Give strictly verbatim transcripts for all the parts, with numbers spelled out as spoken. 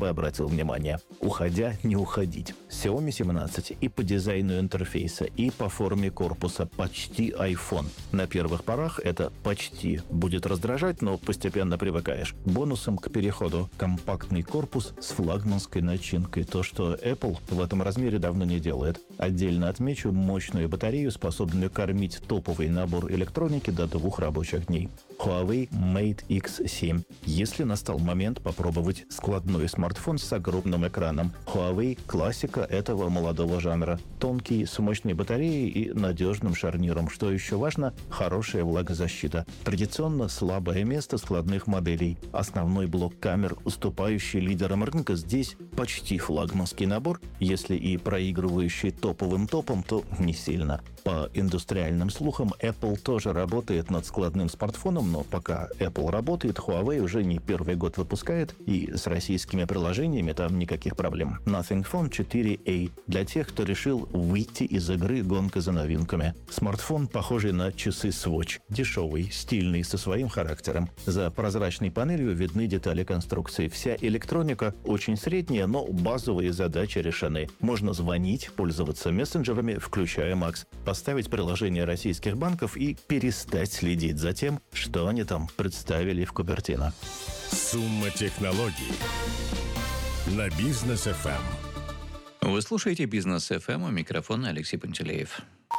бы обратил внимание. Уходя, не уходить. Xiaomi семнадцать и по дизайну интерфейса, и по форме корпуса почти iPhone. На первых порах это почти будет раздражать, но постепенно привыкаешь. Бонусом к переходу компактный корпус с флагманской начинкой. То, что Apple в этом размере давно не делает. Отдельно отмечу мощную батарею, способную кормить топовый набор электроники до двух рабочих дней. Huawei Mate икс семь. Если настал момент попробовать складной смартфон с огромным экраном. Huawei – классика этого молодого жанра. Тонкий, с мощной батареей и надежным шарниром. Что еще важно – хорошая влагозащита. Традиционно слабое место складных моделей. Основной блок камер, уступающий лидерам рынка, здесь почти флагманский набор. Если и проигрывающий топовым топом, то не сильно. По индустриальным слухам, Apple тоже работает над складным смартфоном, но пока Apple работает, Huawei уже не первый год выпускает, и с российскими приложениями там никаких проблем. Nothing Phone четыре эй для тех, кто решил выйти из игры гонка за новинками. Смартфон, похожий на часы Swatch. Дешевый, стильный, со своим характером. За прозрачной панелью видны детали конструкции. Вся электроника очень средняя, но базовые задачи решены. Можно звонить, пользоваться мессенджерами, включая Max, поставить приложение российских банков и перестать следить за тем, что они там представили в Купертино. Сумма технологий на Бизнес эф эм. Вы слушаете Бизнес эф эм, у микрофона Алексей Пантелеев.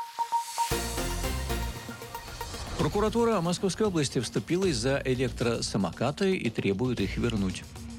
Прокуратура Московской области вступилась за электросамокаты и требует их вернуть.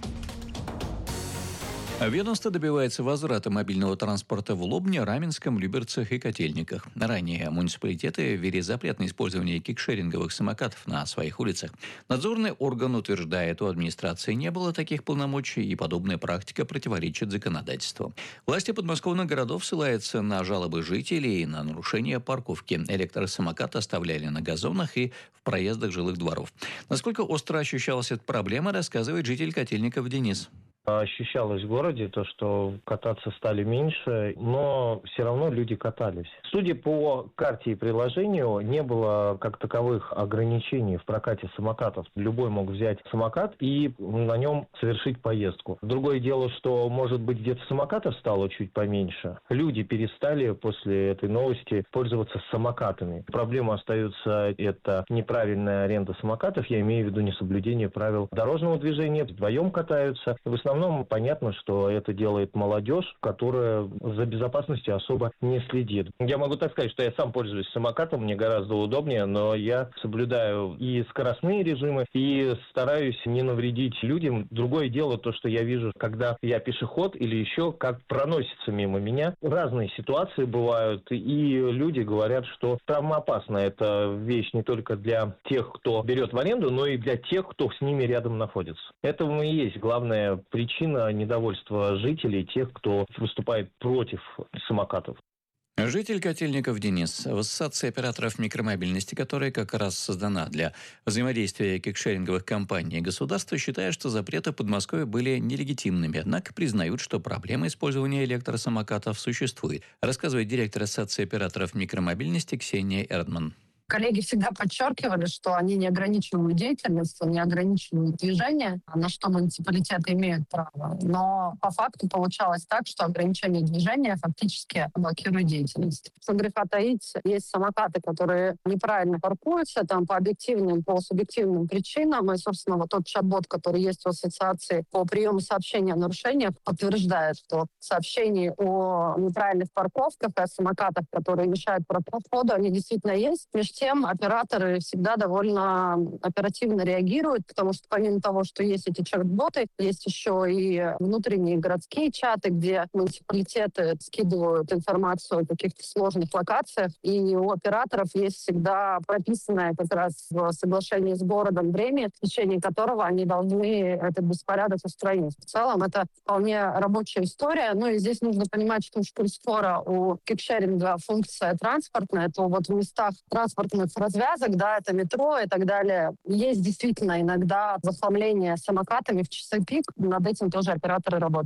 Ведомство добивается возврата мобильного транспорта в Лобне, Раменском, Люберцах и Котельниках. Ранее муниципалитеты ввели запрет на использование кикшеринговых самокатов на своих улицах. Надзорный орган утверждает, у администрации не было таких полномочий, и подобная практика противоречит законодательству. Власти подмосковных городов ссылаются на жалобы жителей и на нарушение парковки. Электросамокаты оставляли на газонах и в проездах жилых дворов. Насколько остро ощущалась эта проблема, рассказывает житель Котельников Денис. Ощущалось в городе то, что кататься стали меньше, но все равно люди катались. Судя по карте и приложению, не было как таковых ограничений в прокате самокатов. Любой мог взять самокат и на нем совершить поездку. Другое дело, что, может быть, где-то самокатов стало чуть поменьше. Люди перестали после этой новости пользоваться самокатами. Проблема остается – это неправильная аренда самокатов. Я имею в виду несоблюдение правил дорожного движения. Вдвоем катаются. В основном понятно, что это делает молодежь, которая за безопасностью особо не следит. Я могу так сказать, что я сам пользуюсь самокатом, мне гораздо удобнее, но я соблюдаю и скоростные режимы, и стараюсь не навредить людям. Другое дело то, что я вижу, когда я пешеход или еще как проносится мимо меня. Разные ситуации бывают, и люди говорят, что травмоопасна эта вещь не только для тех, кто берет в аренду, но и для тех, кто с ними рядом находится. Это и есть главная причина. Причина недовольства жителей, тех, кто выступает против самокатов. Житель Котельников Денис. В Ассоциации операторов микромобильности, которая как раз создана для взаимодействия кикшеринговых компаний, государство считает, что запреты в Подмосковье были нелегитимными, однако признают, что проблема использования электросамокатов существует, рассказывает директор Ассоциации операторов микромобильности Ксения Эрдман. Коллеги всегда подчеркивали, что они не ограничивают деятельность, не ограничивают движение, на что муниципалитеты имеют право. Но по факту получалось так, что ограничение движения фактически блокирует деятельность. Что греха таить, есть самокаты, которые неправильно паркуются там по объективным, по субъективным причинам. И, собственно, вот тот чат-бот, который есть в ассоциации по приему сообщений о нарушениях, подтверждает, что сообщений о неправильных парковках и о самокатах, которые мешают проходу, они действительно есть. Между тем, операторы всегда довольно оперативно реагируют, потому что помимо того, что есть эти чат-боты, есть еще и внутренние городские чаты, где муниципалитеты скидывают информацию о каких-то сложных локациях, и у операторов есть всегда прописанное как раз в соглашении с городом время, в течение которого они должны этот беспорядок устранить. В целом это вполне рабочая история, ну и здесь нужно понимать, что коль скоро у кикшеринга функция транспортная, то вот в местах транспортных развязок, да, это метро и так далее. Есть действительно иногда захламление самокатами в часы пик. Над этим тоже операторы работают.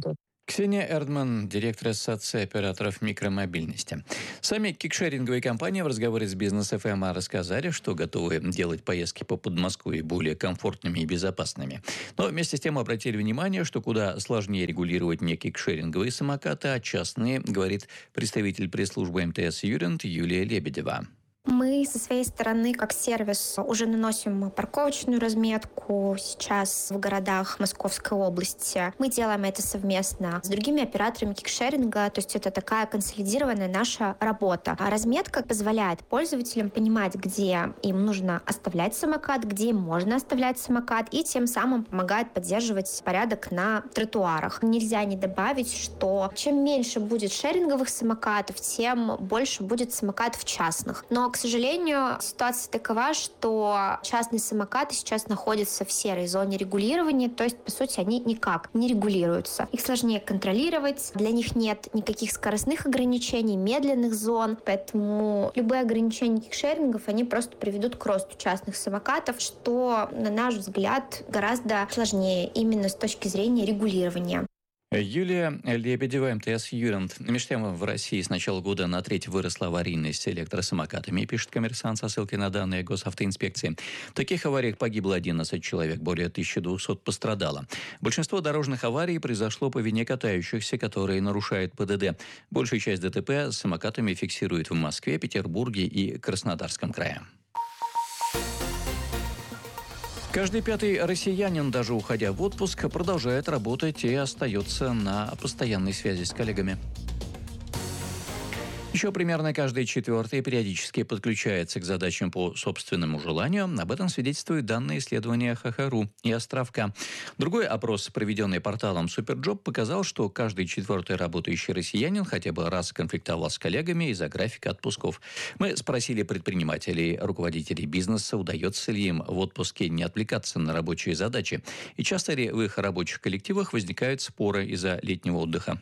Ксения Эрдман, директор Ассоциации операторов микромобильности. Сами кикшеринговые компании в разговоре с Бизнес эф эм рассказали, что готовы делать поездки по Подмосковью более комфортными и безопасными. Но вместе с тем обратили внимание, что куда сложнее регулировать не кикшеринговые самокаты, а частные, говорит представитель пресс-службы эм тэ эс «Юрент» Юлия Лебедева. Мы со своей стороны, как сервис, уже наносим парковочную разметку сейчас в городах Московской области. Мы делаем это совместно с другими операторами кикшеринга, то есть это такая консолидированная наша работа. А разметка позволяет пользователям понимать, где им нужно оставлять самокат, где им можно оставлять самокат, и тем самым помогает поддерживать порядок на тротуарах. Нельзя не добавить, что чем меньше будет шеринговых самокатов, тем больше будет самокатов частных. Но, к сожалению, ситуация такова, что частные самокаты сейчас находятся в серой зоне регулирования, то есть, по сути, они никак не регулируются. Их сложнее контролировать, для них нет никаких скоростных ограничений, медленных зон, поэтому любые ограничения кикшерингов, они просто приведут к росту частных самокатов, что, на наш взгляд, гораздо сложнее именно с точки зрения регулирования. Юлия Лебедева, эм тэ эс «Юрент». Между тем, в России с начала года на треть выросла аварийность с электросамокатами, пишет «Коммерсант» со ссылкой на данные госавтоинспекции. В таких авариях погибло одиннадцать человек, более тысяча двести пострадало. Большинство дорожных аварий произошло по вине катающихся, которые нарушают пэ дэ дэ. Большая часть дэ тэ пэ с самокатами фиксирует в Москве, Петербурге и Краснодарском крае. Каждый пятый россиянин, даже уходя в отпуск, продолжает работать и остается на постоянной связи с коллегами. Еще примерно каждый четвертый периодически подключается к задачам по собственному желанию. Об этом свидетельствуют данные исследования ха ха ру и Островка. Другой опрос, проведенный порталом Суперджоп, показал, что каждый четвертый работающий россиянин хотя бы раз конфликтовал с коллегами из-за графика отпусков. Мы спросили предпринимателей, руководителей бизнеса, удается ли им в отпуске не отвлекаться на рабочие задачи, и часто ли в их рабочих коллективах возникают споры из-за летнего отдыха.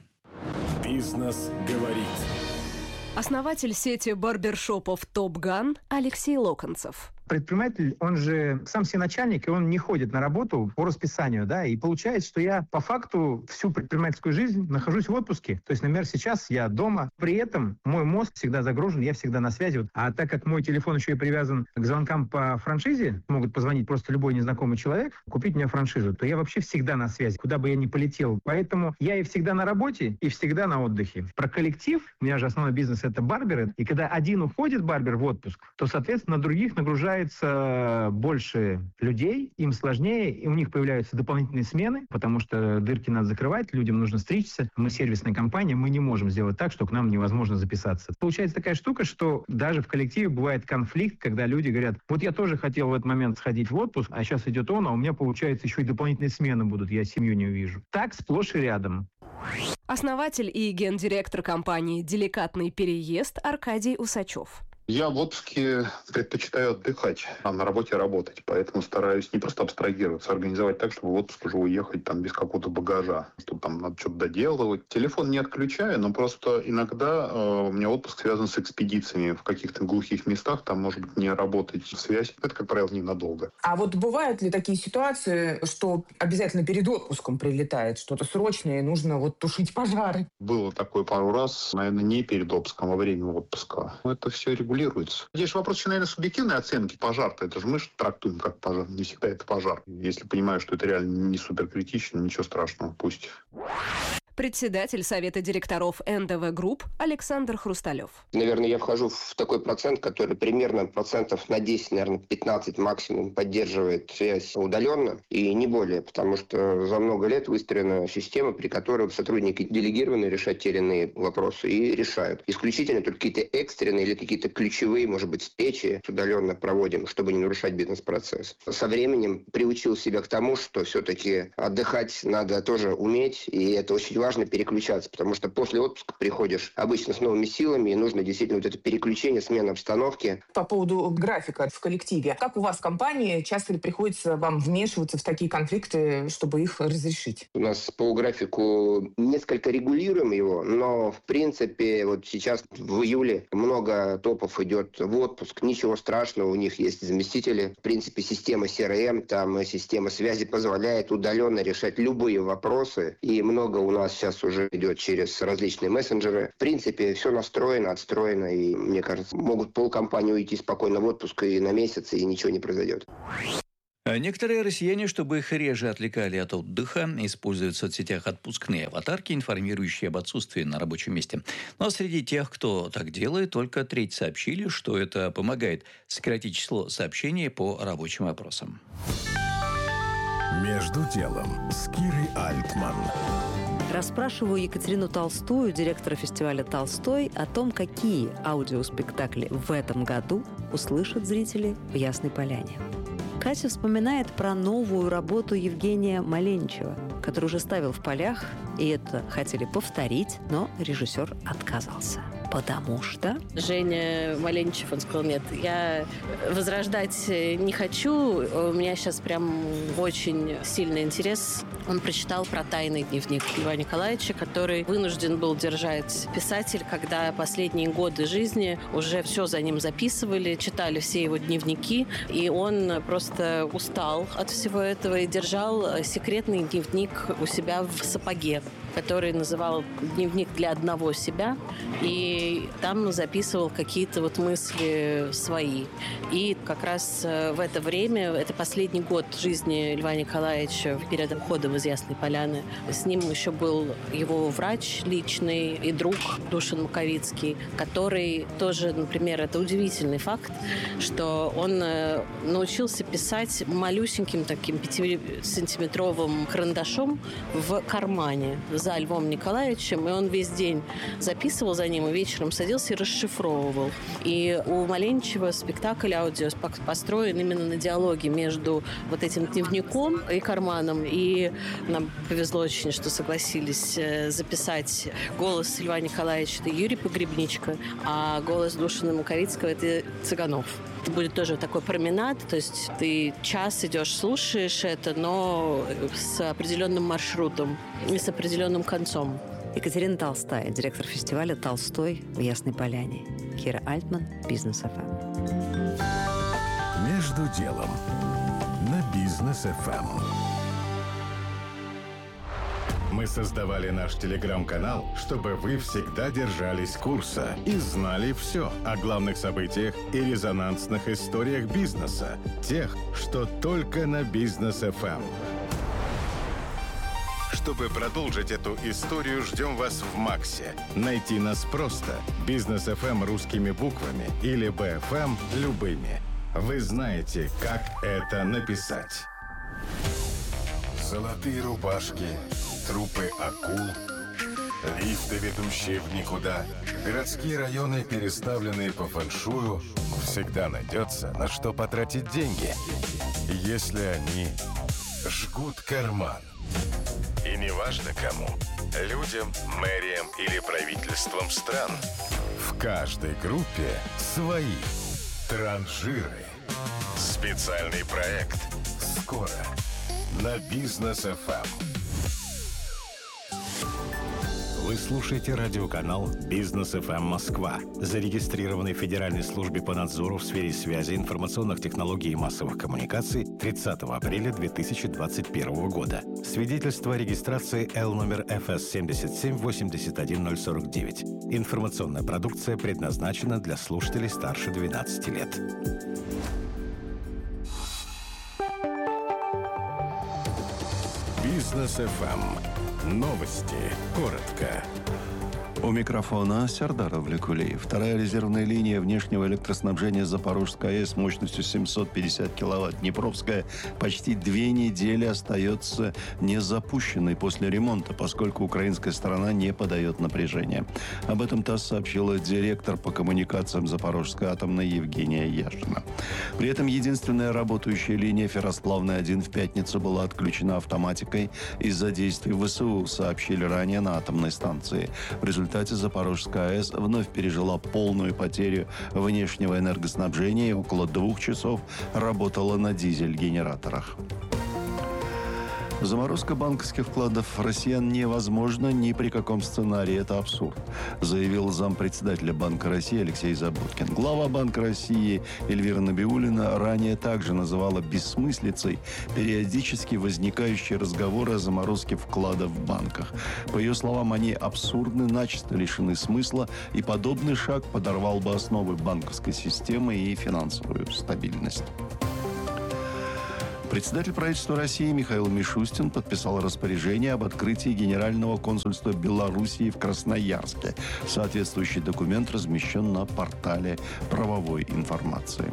Бизнес говорит. Основатель сети барбершопов «Топ Ган» Алексей Локонцев. Предприниматель, он же сам себе начальник, и он не ходит на работу по расписанию, да, и получается, что я по факту всю предпринимательскую жизнь нахожусь в отпуске. То есть, например, сейчас я дома, при этом мой мозг всегда загружен, я всегда на связи. А так как мой телефон еще и привязан к звонкам по франшизе, могут позвонить просто любой незнакомый человек, купить мне франшизу, то я вообще всегда на связи, куда бы я ни полетел. Поэтому я и всегда на работе, и всегда на отдыхе. Про коллектив, у меня же основной бизнес — это барберы, и когда один уходит, барбер, в отпуск, то, соответственно, на других нагружается больше людей, им сложнее, и у них появляются дополнительные смены, потому что дырки надо закрывать, людям нужно стричься. Мы сервисная компания, мы не можем сделать так, что к нам невозможно записаться. Получается такая штука, что даже в коллективе бывает конфликт, когда люди говорят: вот я тоже хотел в этот момент сходить в отпуск, а сейчас идет он, а у меня, получается, еще и дополнительные смены будут, я семью не увижу. Так сплошь и рядом. Основатель и гендиректор компании «Деликатный переезд» Аркадий Усачев. Я в отпуске предпочитаю отдыхать, а на работе работать. Поэтому стараюсь не просто абстрагироваться, а организовать так, чтобы в отпуск уже уехать там без какого-то багажа, что там надо что-то доделывать. Телефон не отключаю, но просто иногда э, у меня отпуск связан с экспедициями в каких-то глухих местах. Там может быть не работать связь. Это, как правило, ненадолго. А вот бывают ли такие ситуации, что обязательно перед отпуском прилетает что-то срочное и нужно вот тушить пожары? Было такое пару раз, наверное, не перед отпуском, а во время отпуска. Это все регулируется. Здесь вопрос, наверное, субъективной оценки. Пожар-то, это же мы же трактуем как пожар. Не всегда это пожар. Если понимаю, что это реально не суперкритично, ничего страшного, пусть. Председатель Совета директоров эн дэ вэ Групп Александр Хрусталев. Наверное, я вхожу в такой процент, который примерно процентов на десять, наверное, пятнадцать максимум поддерживает связь удаленно и не более, потому что за много лет выстроена система, при которой сотрудники делегированы решать те или иные вопросы и решают. Исключительно только какие-то экстренные или какие-то ключевые, может быть, встречи удаленно проводим, чтобы не нарушать бизнес-процесс. Со временем приучил себя к тому, что все-таки отдыхать надо тоже уметь, и это очень важно. Важно переключаться, потому что после отпуска приходишь обычно с новыми силами, и нужно действительно вот это переключение, смена обстановки. По поводу графика в коллективе. Как у вас в компании, часто ли приходится вам вмешиваться в такие конфликты, чтобы их разрешить? У нас по графику несколько регулируем его, но в принципе вот сейчас в июле много топов идет в отпуск. Ничего страшного, у них есть заместители. В принципе, система си эр эм, там система связи позволяет удаленно решать любые вопросы, и много у нас сейчас уже идет через различные мессенджеры. В принципе, все настроено, отстроено, и, мне кажется, могут полкомпании уйти спокойно в отпуск и на месяц, и ничего не произойдет. Некоторые россияне, чтобы их реже отвлекали от отдыха, используют в соцсетях отпускные аватарки, информирующие об отсутствии на рабочем месте. Но среди тех, кто так делает, только треть сообщили, что это помогает сократить число сообщений по рабочим вопросам. «Между делом» с Кирой Альтман. Расспрашиваю Екатерину Толстую, директора фестиваля «Толстой», о том, какие аудиоспектакли в этом году услышат зрители в Ясной Поляне. Катя вспоминает про новую работу Евгения Маленчева, который уже ставил в полях, и это хотели повторить, но режиссер отказался. Потому что... Женя Маленчев, он сказал, нет, я возрождать не хочу, у меня сейчас прям очень сильный интерес. Он прочитал про тайный дневник Льва Николаевича, который вынужден был держать писатель, когда последние годы жизни уже все за ним записывали, читали все его дневники, и он просто устал от всего этого и держал секретный дневник у себя в сапоге, который называл «Дневник для одного себя», и там записывал какие-то вот мысли свои. И как раз в это время, это последний год жизни Льва Николаевича перед уходом из Ясной Поляны, с ним еще был его врач личный и друг Душан Маковицкий, который тоже, например, это удивительный факт, что он научился писать малюсеньким таким пятисантиметровым карандашом в кармане за Львом Николаевичем, и он весь день записывал за ним, и вечером садился и расшифровывал. И у Маленчева спектакль аудио построен именно на диалоге между вот этим дневником и карманом, и нам повезло очень, что согласились записать голос Льва Николаевича — это Юрий Погребничка, а голос Душана Маковицкого — это Цыганов. Это будет тоже такой променад, то есть ты час идешь, слушаешь это, но с определенным маршрутом и с определенным концом. Екатерина Толстая, директор фестиваля «Толстой» в Ясной Поляне. Кира Альтман, Бизнес эф эм. «Между делом» на Бизнес эф эм. Мы создавали наш телеграм-канал, чтобы вы всегда держались курса и знали все о главных событиях и резонансных историях бизнеса, тех, что только на Бизнес эф эм. Чтобы продолжить эту историю, ждем вас в Максе. Найти нас просто. Бизнес эф эм русскими буквами или би эф эм любыми. Вы знаете, как это написать. Золотые рубашки, трупы акул, лифты, ведущие в никуда, городские районы, переставленные по фэншую. Всегда найдется, на что потратить деньги, если они жгут карман. И неважно кому, людям, мэриям или правительствам стран, в каждой группе свои транжиры. Специальный проект скоро на Бизнес эф эм. Вы слушаете радиоканал Бизнес эф эм Москва, зарегистрированный в Федеральной службе по надзору в сфере связи, информационных технологий и массовых коммуникаций тридцатого апреля две тысячи двадцать первого года. Свидетельство о регистрации Л номер эф эс семь семь восемь один ноль четыре девять. Информационная продукция предназначена для слушателей старше двенадцати лет. Бизнес эф эм. Новости. Коротко. У микрофона Сердар Авлекулеев. Вторая резервная линия внешнего электроснабжения Запорожской АЭС мощностью семьсот пятьдесят киловатт Днепровская почти две недели остается незапущенной после ремонта, поскольку украинская сторона не подает напряжение. Об этом ТАСС сообщила директор по коммуникациям Запорожской атомной Евгения Яшина. При этом единственная работающая линия Ферросплавная один в пятницу была отключена автоматикой из-за действий ВСУ, сообщили ранее на атомной станции. В результате В результате Запорожская АЭС вновь пережила полную потерю внешнего энергоснабжения и около двух часов работала на дизель-генераторах. Заморозка банковских вкладов россиян невозможна ни при каком сценарии. Это абсурд, заявил зампредседателя Банка России Алексей Забудкин. Глава Банка России Эльвира Набиуллина ранее также называла бессмыслицей периодически возникающие разговоры о заморозке вкладов в банках. По ее словам, они абсурдны, начисто лишены смысла, и подобный шаг подорвал бы основы банковской системы и финансовую стабильность. Председатель правительства России Михаил Мишустин подписал распоряжение об открытии Генерального консульства Белоруссии в Красноярске. Соответствующий документ размещен на портале правовой информации.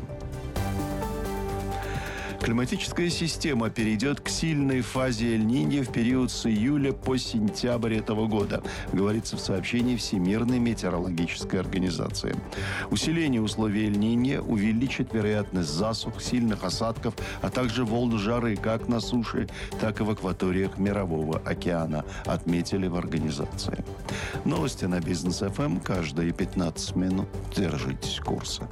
Климатическая система перейдет к сильной фазе Эль-Ниньо в период с июля по сентябрь этого года, говорится в сообщении Всемирной метеорологической организации. Усиление условий Эль-Ниньо увеличит вероятность засух, сильных осадков, а также волн жары как на суше, так и в акваториях Мирового океана, отметили в организации. Новости на Бизнес эф эм каждые пятнадцать минут. Держитесь курса.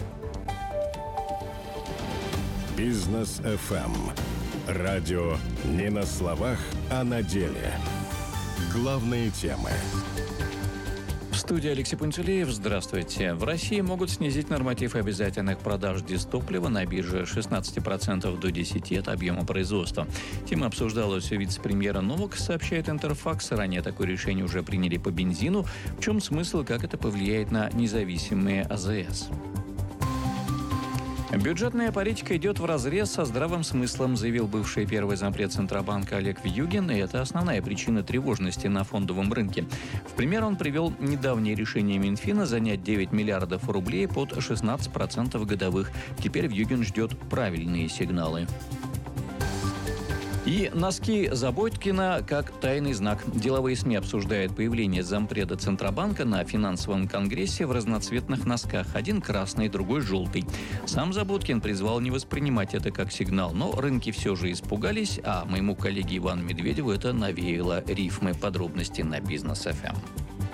Бизнес эф эм. Радио не на словах, а на деле. Главные темы. В студии Алексей Пунцелеев. Здравствуйте. В России могут снизить норматив обязательных продаж дистоплива на бирже с шестнадцати процентов до десяти процентов от объема производства. Тема обсуждалась у вице-премьера Новака, сообщает Интерфакс. Ранее такое решение уже приняли по бензину. В чем смысл, как это повлияет на независимые а зэ эс? Бюджетная политика идет вразрез со здравым смыслом, заявил бывший первый зампред Центробанка Олег Вьюгин, и это основная причина тревожности на фондовом рынке. В пример он привел недавнее решение Минфина занять девять миллиардов рублей под шестнадцать процентов годовых. Теперь Вьюгин ждет правильные сигналы. И носки Забойткина как тайный знак. Деловые СМИ обсуждают появление зампреда Центробанка на финансовом конгрессе в разноцветных носках. Один красный, другой желтый. Сам Забойткин призвал не воспринимать это как сигнал, но рынки все же испугались, а моему коллеге Ивану Медведеву это навеяло рифмы. Подробности на Бизнес эф эм.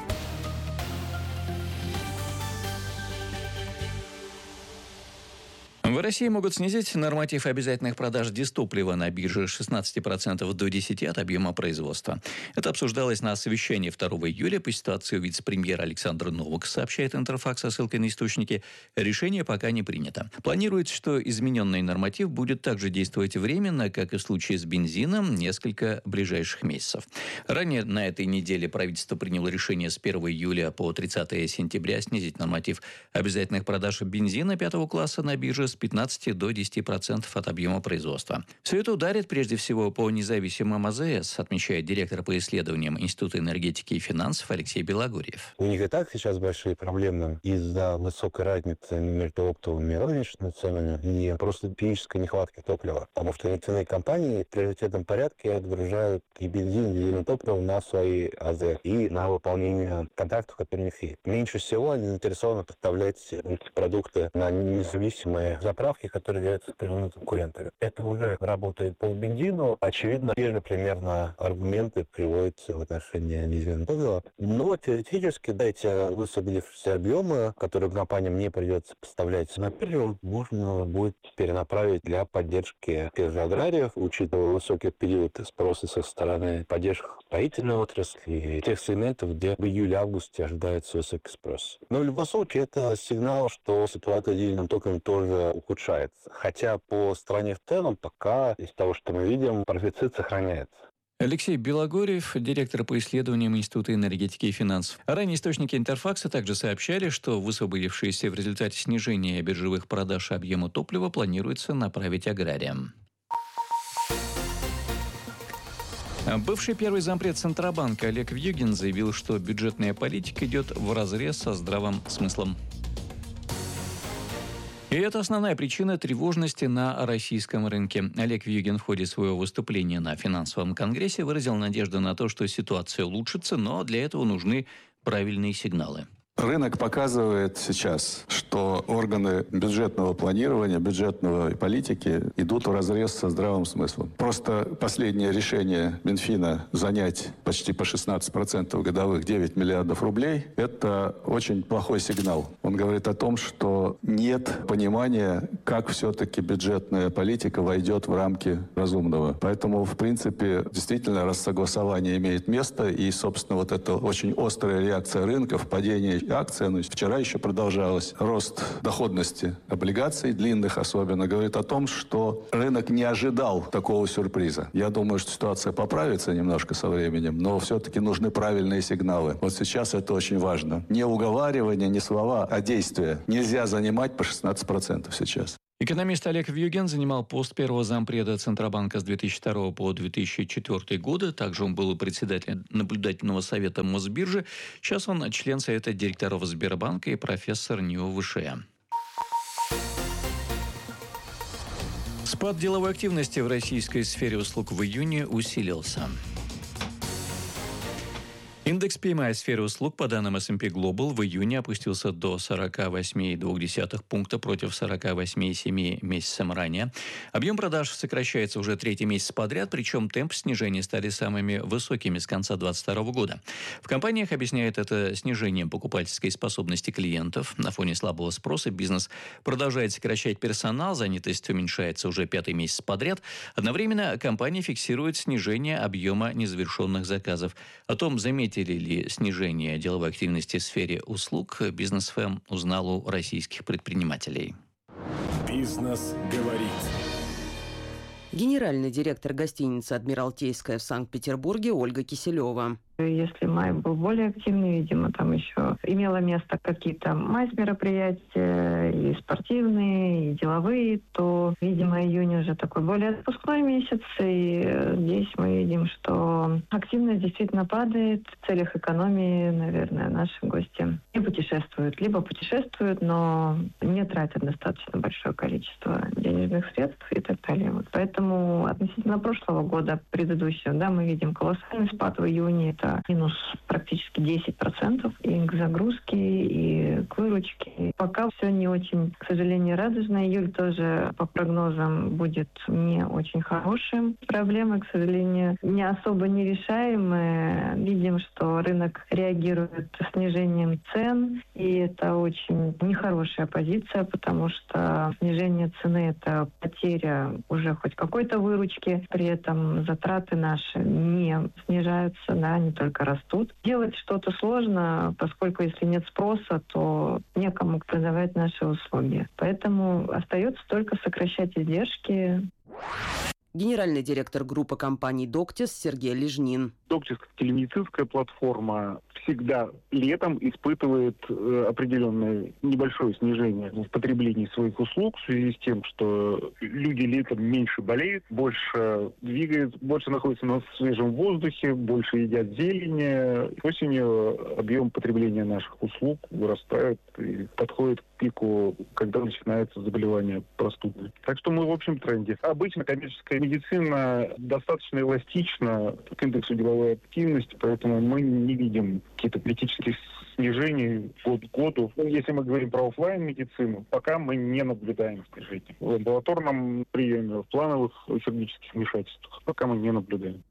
В России могут снизить норматив обязательных продаж дистоплива на бирже с шестнадцати процентов до десяти процентов от объема производства. Это обсуждалось на совещании второго июля по ситуации у вице-премьера Александра Новака, сообщает Интерфакс со ссылкой на источники. Решение пока не принято. Планируется, что измененный норматив будет также действовать временно, как и в случае с бензином, несколько ближайших месяцев. Ранее на этой неделе правительство приняло решение с первого июля по тридцатое сентября снизить норматив обязательных продаж бензина пятого класса на бирже с пятнадцати до десяти процентов от объема производства. Все это ударит прежде всего по независимым а зэ эс, отмечает директор по исследованиям Института энергетики и финансов Алексей Белогорьев. У них и так сейчас большие проблемы из-за высокой разницы между оптовыми и розничными ценами и просто физической нехватки топлива. Потому что нефтяные компании в приоритетном порядке отгружают и бензин, и дизельное топливо на свои а зэ эс и на выполнение контрактов, которые у них есть. Меньше всего они заинтересованы поставлять эти продукты на независимые заправки, которые являются прямыми конкурентами. Это уже работает по бензину. Очевидно, те же примерно аргументы приводятся в отношении дизельного топлива. Но теоретически, да, эти высвободившиеся объемы, которые компаниям не придется поставлять на биржу, можно будет перенаправить для поддержки тех же аграриев, учитывая высокий период спроса со стороны поддержки строительной отрасли и тех сегментов, где в июле-августе ожидается высокий спрос. Но в любом случае это сигнал, что ситуация с дизельным топливом тоже ухудшается. Хотя по стране в целом пока, из того, что мы видим, профицит сохраняется. Алексей Белогорьев, директор по исследованиям Института энергетики и финансов. Ранее источники Интерфакса также сообщали, что высвободившиеся в результате снижения биржевых продаж объема топлива планируется направить аграриям. Бывший первый зампред Центробанка Олег Вьюгин заявил, что бюджетная политика идет вразрез со здравым смыслом. И это основная причина тревожности на российском рынке. Олег Вьюгин в ходе своего выступления на финансовом конгрессе выразил надежду на то, что ситуация улучшится, но для этого нужны правильные сигналы. Рынок показывает сейчас, что органы бюджетного планирования, бюджетной политики идут вразрез со здравым смыслом. Просто последнее решение Минфина занять почти по шестнадцать процентов годовых девять миллиардов рублей – это очень плохой сигнал. Он говорит о том, что нет понимания, как все-таки бюджетная политика войдет в рамки разумного. Поэтому, в принципе, действительно, рассогласование имеет место, и, собственно, вот эта очень острая реакция рынка, падение акций, ну, вчера еще продолжалось, рост доходности облигаций, длинных особенно, говорит о том, что рынок не ожидал такого сюрприза. Я думаю, что ситуация поправится немножко со временем, но все-таки нужны правильные сигналы. Вот сейчас это очень важно. Не уговаривание, не слова, а действия. Нельзя занимать по шестнадцать процентов сейчас. Экономист Олег Вьюгин занимал пост первого зампреда Центробанка с две тысячи второго по две тысячи четвёртый годы. Также он был председателем наблюдательного совета Мосбиржи. Сейчас он член совета директоров Сбербанка и профессор НИУ ВШЭ. Спад деловой активности в российской сфере услуг в июне усилился. Индекс пи эм ай сферы услуг по данным эс энд пи Global в июне опустился до сорок восемь целых две десятых пункта против сорок восемь целых семь месяцем ранее. Объем продаж сокращается уже третий месяц подряд, причем темп снижения стали самыми высокими с конца две тысячи двадцать второго года. В компаниях объясняют это снижением покупательской способности клиентов. На фоне слабого спроса бизнес продолжает сокращать персонал, занятость уменьшается уже пятый месяц подряд. Одновременно компания фиксирует снижение объема незавершенных заказов. О том, заметили ли снижение деловой активности в сфере услуг, Бизнес эф эм узнал у российских предпринимателей. Бизнес говорит. Генеральный директор гостиницы «Адмиралтейская» в Санкт-Петербурге Ольга Киселева. Если май был более активный, видимо, там еще имело место какие-то майс-мероприятия, и спортивные, и деловые, то, видимо, июнь уже такой более отпускной месяц, и здесь мы видим, что активность действительно падает. В целях экономии, наверное, наши гости не путешествуют, либо путешествуют, но не тратят достаточно большое количество денежных средств и так далее. Вот поэтому относительно прошлого года, предыдущего, да, мы видим колоссальный спад в июне. Это минус практически десять процентов и к загрузке, и к выручке. Пока все не очень, к сожалению, радужно. Июль тоже по прогнозам будет не очень хорошим. Проблемы, к сожалению, не особо нерешаемые. Видим, что рынок реагирует снижением цен, и это очень нехорошая позиция, потому что снижение цены — это потеря уже хоть какой-то выручки, при этом затраты наши не снижаются, да, не только растут. Делать что-то сложно, поскольку если нет спроса, то некому продавать наши услуги. Поэтому остается только сокращать издержки. Генеральный директор группы компаний «Доктис» Сергей Лежнин. «Доктис» как телемедицинская платформа всегда летом испытывает э, определенное небольшое снижение в потреблении своих услуг в связи с тем, что люди летом меньше болеют, больше двигаются, больше находятся на свежем воздухе, больше едят зелени. Осенью объем потребления наших услуг вырастает и подходит к пику, когда начинается заболевание простудой. Так что мы в общем тренде. Обычно коммерческая медицина достаточно эластична к индексу деловой активности, поэтому мы не видим какие-то критические снижений год к году. Если мы говорим про офлайн-медицину, пока мы не наблюдаем снижения. В амбулаторном приеме, в плановых хирургических вмешательствах пока мы не наблюдаем.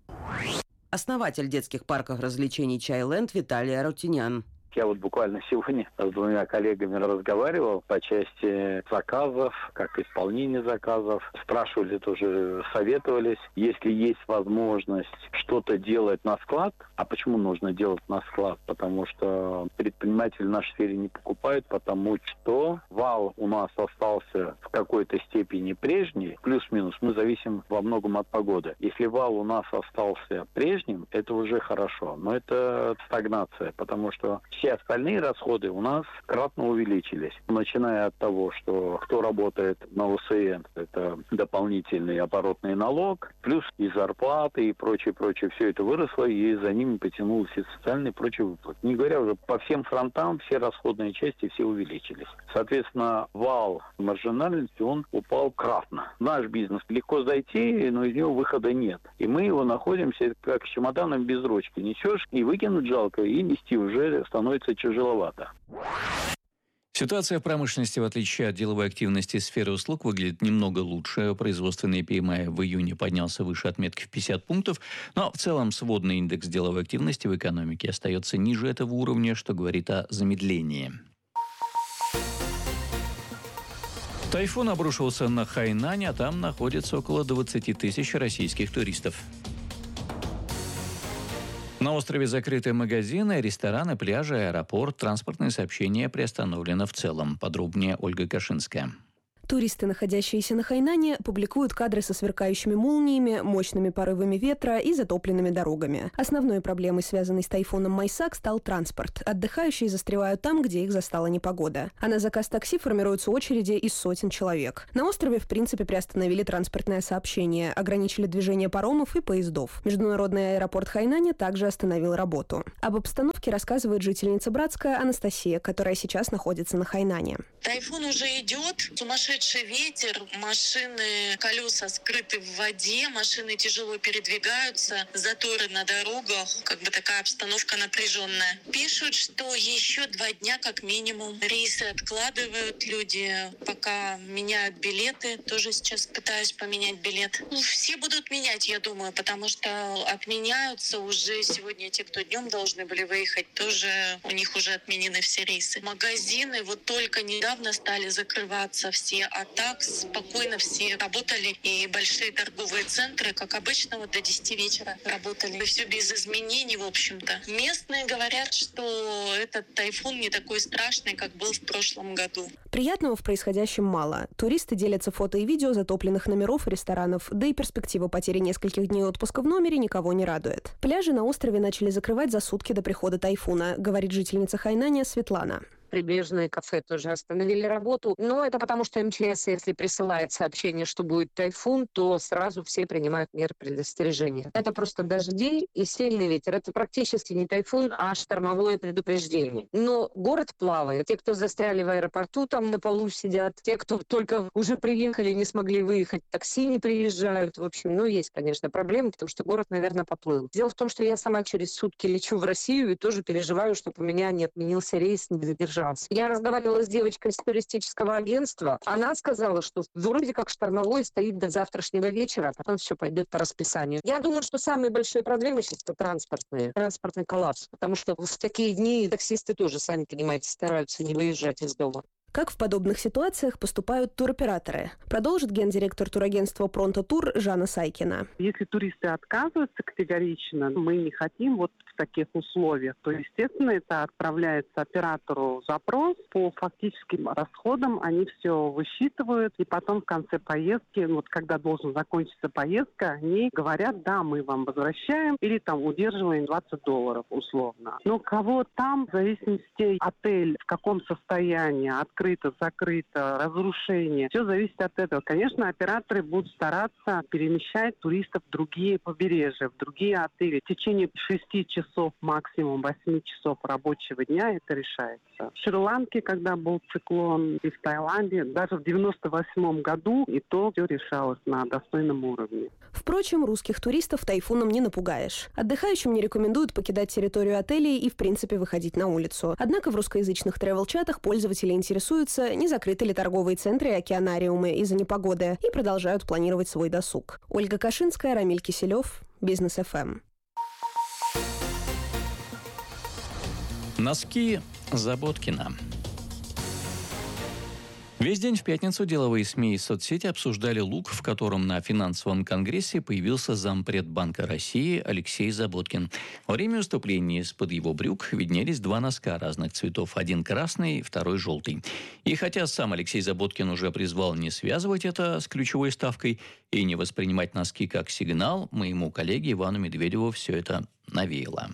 Основатель детских парков развлечений «Чайленд» Виталий Арутюнян. Я вот буквально сегодня с двумя коллегами разговаривал по части заказов, как исполнение заказов. Спрашивали тоже, советовались, если есть возможность что-то делать на склад. А почему нужно делать на склад? Потому что предприниматели в нашей сфере не покупают, потому что вал у нас остался в какой-то степени прежний, плюс-минус, мы зависим во многом от погоды. Если вал у нас остался прежним, это уже хорошо, но это стагнация, потому что все остальные расходы у нас кратно увеличились. Начиная от того, что кто работает на о эс эн, это дополнительный оборотный налог, плюс и зарплаты, и прочее, прочее. Все это выросло, и за ними потянулось и социальные и прочие выплаты. Не говоря уже, по всем фронтам все расходные части все увеличились. Соответственно, вал маржинальности, он упал кратно. Наш бизнес легко зайти, но из него выхода нет. И мы его находимся как с чемоданом без ручки. Несешь, и выкинуть жалко, и нести уже становится тяжеловато. Ситуация в промышленности, в отличие от деловой активности сферы услуг, выглядит немного лучше. Производственный пи эм ай в июне поднялся выше отметки в пятьдесят пунктов, но в целом сводный индекс деловой активности в экономике остается ниже этого уровня, что говорит о замедлении. Тайфун обрушился на Хайнань, а там находится около двадцати тысяч российских туристов. На острове закрыты магазины, рестораны, пляжи, аэропорт. Транспортное сообщение приостановлено в целом. Подробнее Ольга Кашинская. Туристы, находящиеся на Хайнане, публикуют кадры со сверкающими молниями, мощными порывами ветра и затопленными дорогами. Основной проблемой, связанной с тайфуном Майсак, стал транспорт. Отдыхающие застревают там, где их застала непогода. А на заказ такси формируются очереди из сотен человек. На острове, в принципе, приостановили транспортное сообщение, ограничили движение паромов и поездов. Международный аэропорт Хайнаня также остановил работу. Об обстановке рассказывает жительница Братска Анастасия, которая сейчас находится на Хайнане. Тайфун уже идет, сумасшедший ветер, машины, колеса скрыты в воде, машины тяжело передвигаются, заторы на дорогах, как бы такая обстановка напряженная. Пишут, что еще два дня как минимум рейсы откладывают люди, пока меняют билеты. Тоже сейчас пытаюсь поменять билет. Ну, все будут менять, я думаю, потому что отменяются уже сегодня те, кто днем должны были выехать, тоже у них уже отменены все рейсы. Магазины вот только недавно стали закрываться все, а так спокойно все работали. И большие торговые центры, как обычно, вот до десяти вечера работали. Все без изменений, в общем-то. Местные говорят, что этот тайфун не такой страшный, как был в прошлом году. Приятного в происходящем мало. Туристы делятся фото и видео затопленных номеров и ресторанов, да и перспектива потери нескольких дней отпуска в номере никого не радует. Пляжи на острове начали закрывать за сутки до прихода тайфуна, говорит жительница Хайнаня Светлана. Прибрежные кафе тоже остановили работу. Но это потому, что эм че эс, если присылает сообщение, что будет тайфун, то сразу все принимают меры предостережения. Это просто дожди и сильный ветер. Это практически не тайфун, а штормовое предупреждение. Но город плавает. Те, кто застряли в аэропорту, там на полу сидят. Те, кто только уже приехали, не смогли выехать, такси не приезжают. В общем, ну, есть, конечно, проблемы, потому что город, наверное, поплыл. Дело в том, что я сама через сутки лечу в Россию и тоже переживаю, чтобы у меня не отменился рейс, не задержался. Я разговаривала с девочкой из туристического агентства. Она сказала, что вроде как штормовой стоит до завтрашнего вечера, а потом все пойдет по расписанию. Я думаю, что самые большие проблемы сейчас это транспортные, транспортный коллапс. Потому что в такие дни таксисты тоже, сами понимаете, стараются не выезжать из дома. Как в подобных ситуациях поступают туроператоры? Продолжит гендиректор турагентства «Пронто Тур» Жанна Сайкина. Если туристы отказываются категорично, мы не хотим вот в таких условиях, то, естественно, это отправляется оператору запрос. По фактическим расходам они все высчитывают, и потом в конце поездки, вот когда должен закончиться поездка, они говорят, да, мы вам возвращаем, или там удерживаем двадцать долларов условно. Но кого там, в зависимости отель, в каком состоянии, открыто, закрыто, разрушение. Все зависит от этого. Конечно, операторы будут стараться перемещать туристов в другие побережья, в другие отели. В течение шести часов, максимум восьми часов рабочего дня это решается. В Шри-Ланке, когда был циклон, и в Таиланде, даже в девяносто восьмом году и то все решалось на достойном уровне. Впрочем, русских туристов тайфуном не напугаешь. Отдыхающим не рекомендуют покидать территорию отелей и, в принципе, выходить на улицу. Однако в русскоязычных тревел-чатах пользователи интересуются, не закрыты ли торговые центры и океанариумы из-за непогоды, и продолжают планировать свой досуг. Ольга Кашинская, Рамиль Киселев, Бизнес эф эм. Носки Заботкина. Весь день в пятницу деловые СМИ и соцсети обсуждали лук, в котором на финансовом конгрессе появился зампред Банка России Алексей Заботкин. Во время выступления из-под его брюк виднелись два носка разных цветов. Один красный, второй желтый. И хотя сам Алексей Заботкин уже призвал не связывать это с ключевой ставкой и не воспринимать носки как сигнал, моему коллеге Ивану Медведеву все это навеяло.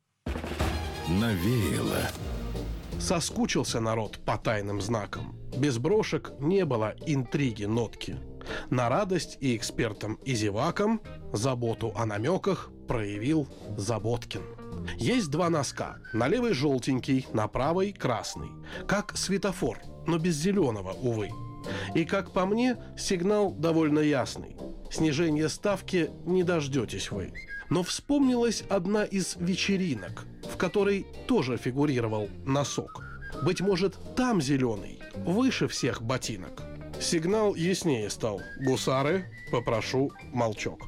Навеяло. Соскучился народ по тайным знакам. Без брошек не было интриги нотки. На радость и экспертам, и зевакам заботу о намеках проявил Заботкин. Есть два носка. На левой желтенький, на правой красный. Как светофор, но без зеленого, увы. И, как по мне, сигнал довольно ясный. Снижение ставки не дождетесь вы. Но вспомнилась одна из вечеринок, в которой тоже фигурировал носок. Быть может, там зеленый, выше всех ботинок. Сигнал яснее стал. Гусары, попрошу молчок.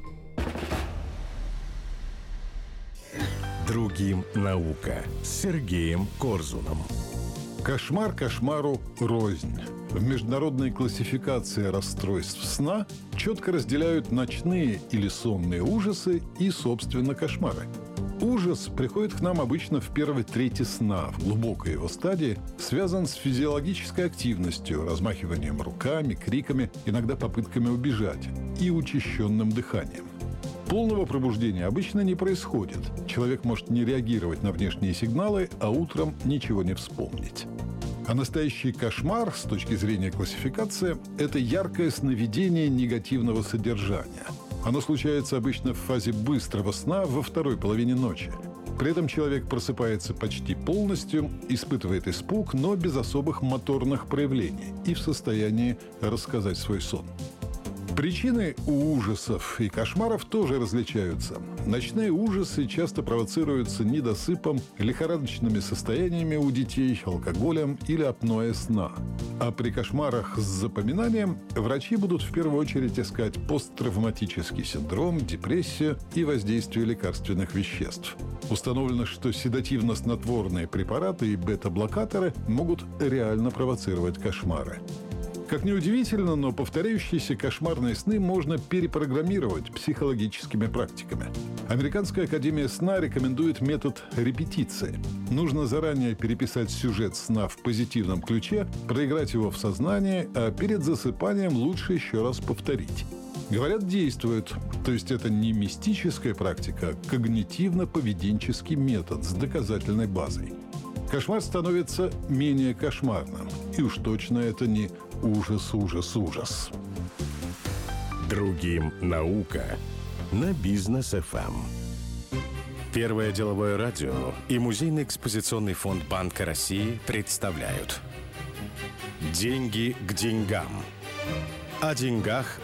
Другим наука с Сергеем Корзуном. Кошмар кошмару рознь. В международной классификации расстройств сна четко разделяют ночные или сонные ужасы и, собственно, кошмары. Ужас приходит к нам обычно в первой трети сна, в глубокой его стадии, связан с физиологической активностью, размахиванием руками, криками, иногда попытками убежать и учащенным дыханием. Полного пробуждения обычно не происходит. Человек может не реагировать на внешние сигналы, а утром ничего не вспомнить. А настоящий кошмар, с точки зрения классификации, это яркое сновидение негативного содержания. Оно случается обычно в фазе быстрого сна во второй половине ночи. При этом человек просыпается почти полностью, испытывает испуг, но без особых моторных проявлений и в состоянии рассказать свой сон. Причины у ужасов и кошмаров тоже различаются. Ночные ужасы часто провоцируются недосыпом, лихорадочными состояниями у детей, алкоголем или апноэ сна. А при кошмарах с запоминанием врачи будут в первую очередь искать посттравматический синдром, депрессию и воздействие лекарственных веществ. Установлено, что седативно-снотворные препараты и бета-блокаторы могут реально провоцировать кошмары. Как ни удивительно, но повторяющиеся кошмарные сны можно перепрограммировать психологическими практиками. Американская академия сна рекомендует метод репетиции. Нужно заранее переписать сюжет сна в позитивном ключе, проиграть его в сознании, а перед засыпанием лучше еще раз повторить. Говорят, действует. То есть это не мистическая практика, а когнитивно-поведенческий метод с доказательной базой. Кошмар становится менее кошмарным. И уж точно это не ужас, ужас, ужас. Другим наука на Бизнес эф эм. Первое деловое радио и Музейный экспозиционный фонд Банка России представляют «Деньги к деньгам». О деньгах,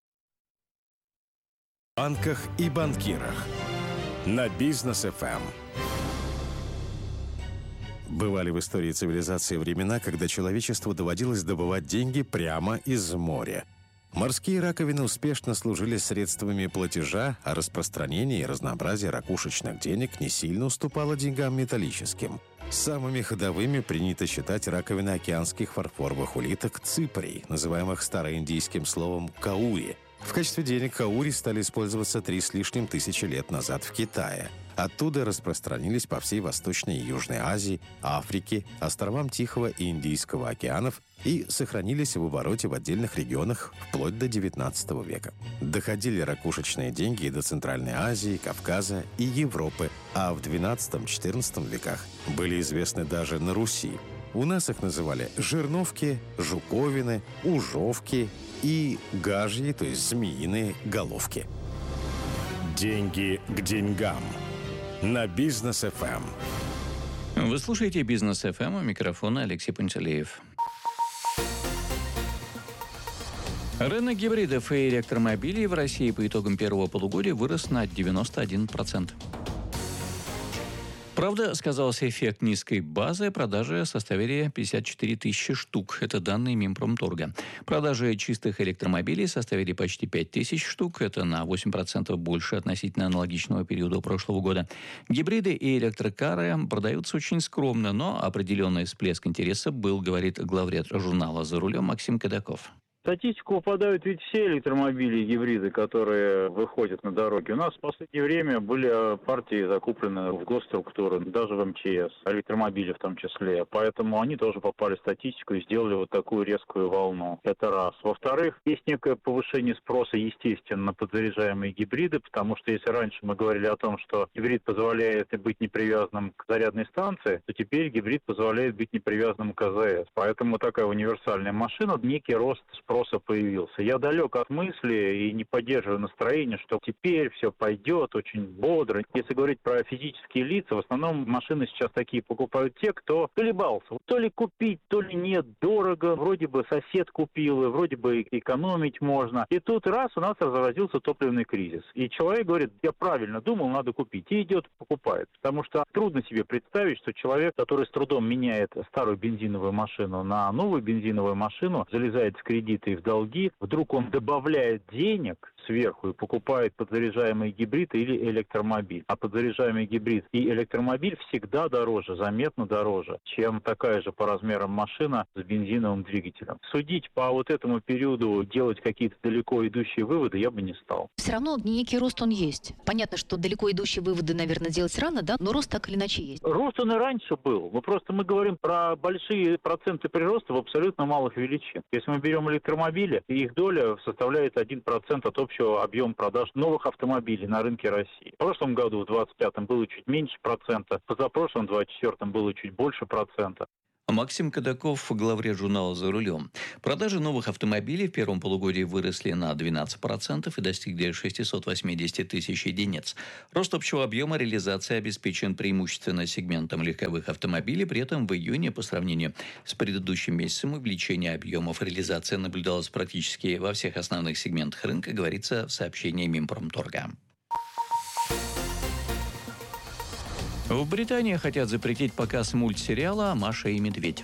банках и банкирах на Бизнес эф эм. Бывали в истории цивилизации времена, когда человечеству доводилось добывать деньги прямо из моря. Морские раковины успешно служили средствами платежа, а распространение и разнообразие ракушечных денег не сильно уступало деньгам металлическим. Самыми ходовыми принято считать раковины океанских фарфоровых улиток циприй, называемых староиндийским словом «каури». В качестве денег каури стали использоваться три с лишним тысячи лет назад в Китае. Оттуда распространились по всей Восточной и Южной Азии, Африке, островам Тихого и Индийского океанов и сохранились в обороте в отдельных регионах вплоть до девятнадцатого века. Доходили ракушечные деньги и до Центральной Азии, Кавказа и Европы, а в двенадцатом-четырнадцатом веках были известны даже на Руси. У нас их называли жерновки, жуковины, ужовки и гажьи, то есть змеиные головки. Деньги к деньгам на Бизнес эф эм. Вы слушаете Бизнес эф эм, у микрофона Алексей Пантелеев. Рынок гибридов и электромобилей в России по итогам первого полугодия вырос на девяносто один процент. Правда, сказался эффект низкой базы, продажи составили пятьдесят четыре тысячи штук. Это данные Минпромторга. Продажи чистых электромобилей составили почти пять тысяч штук. Это на восемь процентов больше относительно аналогичного периода прошлого года. Гибриды и электрокары продаются очень скромно, но определенный всплеск интереса был, говорит главред журнала «За рулем» Максим Кадаков. В статистику попадают ведь все электромобили и гибриды, которые выходят на дороги. У нас в последнее время были партии закуплены в госструктуры, даже в эм че эс, электромобили в том числе. Поэтому они тоже попали в статистику и сделали вот такую резкую волну. Это раз. Во-вторых, есть некое повышение спроса, естественно, на подзаряжаемые гибриды, потому что если раньше мы говорили о том, что гибрид позволяет быть непривязанным к зарядной станции, то теперь гибрид позволяет быть непривязанным к а зэ эс. Поэтому такая универсальная машина, некий рост спроса появился. Я далек от мысли и не поддерживаю настроение, что теперь все пойдет очень бодро. Если говорить про физические лица, в основном машины сейчас такие покупают те, кто колебался. То ли купить, то ли нет, дорого. Вроде бы сосед купил, и вроде бы экономить можно. И тут раз у нас разразился топливный кризис. И человек говорит, я правильно думал, надо купить. И идет, покупает. Потому что трудно себе представить, что человек, который с трудом меняет старую бензиновую машину на новую бензиновую машину, залезает в кредит кредиты и в долги, вдруг он добавляет денег сверху и покупает подзаряжаемый гибрид или электромобиль. А подзаряжаемый гибрид и электромобиль всегда дороже, заметно дороже, чем такая же по размерам машина с бензиновым двигателем. Судить по вот этому периоду, делать какие-то далеко идущие выводы я бы не стал. Все равно некий рост он есть. Понятно, что далеко идущие выводы, наверное, делать рано, да? Но рост так или иначе есть. Рост он и раньше был. Мы просто мы говорим про большие проценты прироста в абсолютно малых величин. Если мы берем электромобили, их доля составляет один процент от общего объема продаж новых автомобилей на рынке России. В прошлом году, в двадцать пятом, было чуть меньше процента, в позапрошлом, в двадцать четвёртом, было чуть больше процента. Максим Кадаков, главред журнала «За рулем». Продажи новых автомобилей в первом полугодии выросли на двенадцать процентов и достигли шестьсот восемьдесят тысяч единиц. Рост общего объема реализации обеспечен преимущественно сегментом легковых автомобилей. При этом в июне по сравнению с предыдущим месяцем увеличение объемов реализации наблюдалось практически во всех основных сегментах рынка, говорится в сообщении Минпромторга. В Британии хотят запретить показ мультсериала «Маша и медведь».